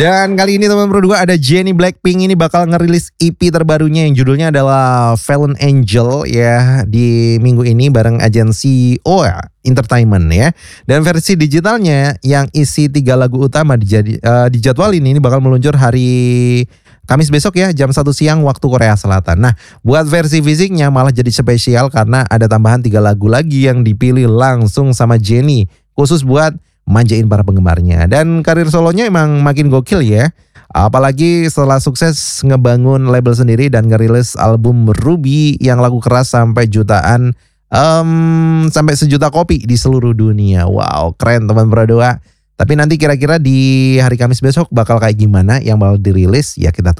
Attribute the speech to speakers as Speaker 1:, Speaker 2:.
Speaker 1: Dan kali ini teman berdua ada Jennie Blackpink ini bakal ngerilis EP terbarunya yang judulnya adalah Fallen Angel ya di minggu ini bareng agensi OA Entertainment ya. Dan versi digitalnya yang isi 3 lagu utama dijadwalin ini bakal meluncur hari Kamis besok ya jam 1 siang waktu Korea Selatan. Nah buat versi fisiknya malah jadi spesial karena ada tambahan 3 lagu lagi yang dipilih langsung sama Jennie khusus buat manjain para penggemarnya. Dan karir solonya emang makin gokil ya. Apalagi setelah sukses ngebangun label sendiri dan ngerilis album Ruby yang lagu keras sampai jutaan sampai 1 juta kopi di seluruh dunia. Wow, keren teman berdua. Tapi nanti kira-kira di hari Kamis besok bakal kayak gimana yang bakal dirilis ya kita tunggu.